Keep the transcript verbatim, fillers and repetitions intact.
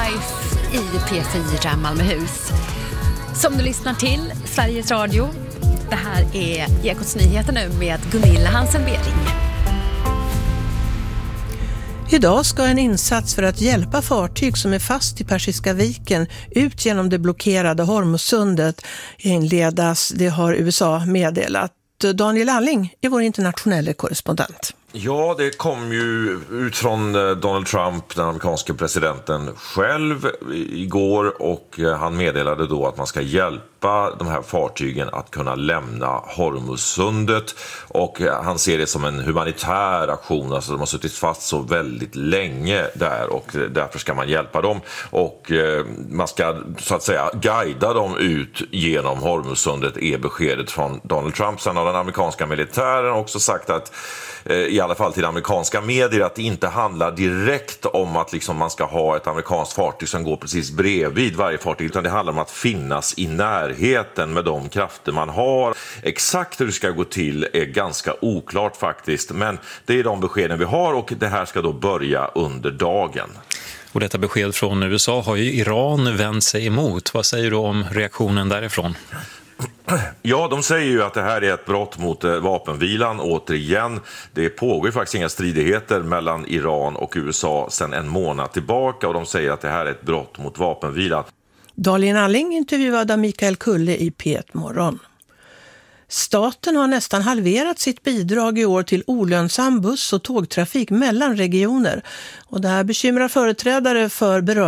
Life i P fyra Malmöhus. Som du lyssnar till, Sveriges Radio. Det här är Ekots nyheter nu med Gunilla Hansen-Bering. Idag ska en insats för att hjälpa fartyg som är fast i Persiska viken ut genom det blockerade Hormuzsundet inledas, det har U S A meddelat. Daniel Alling är vår internationella korrespondent. Ja, det kom ju ut från Donald Trump, den amerikanska presidenten själv igår, och han meddelade då att man ska hjälpa de här fartygen att kunna lämna Hormuzsundet, och han ser det som en humanitär aktion, alltså de har suttit fast så väldigt länge där och därför ska man hjälpa dem, och man ska så att säga guida dem ut genom Hormuzsundet är beskedet från Donald Trump. Sen har den amerikanska militären också sagt att i alla fall till amerikanska medier att det inte handlar direkt om att liksom man ska ha ett amerikanskt fartyg som går precis bredvid varje fartyg, utan det handlar om att finnas i närheten med de krafter man har. Exakt hur det ska gå till är ganska oklart faktiskt, men det är de beskeden vi har, och det här ska då börja under dagen. Och detta besked från U S A har ju Iran vänt sig emot. Vad säger du om reaktionen därifrån? Ja, de säger ju att det här är ett brott mot vapenvilan återigen. Det pågår ju faktiskt inga stridigheter mellan Iran och U S A sedan en månad tillbaka, och de säger att det här är ett brott mot vapenvilan. Daniel Alling intervjuade av Mikael Kulle i P ett Morgon. Staten har nästan halverat sitt bidrag i år till olönsam buss- och tågtrafik mellan regioner. Och det här bekymrar företrädare för berörda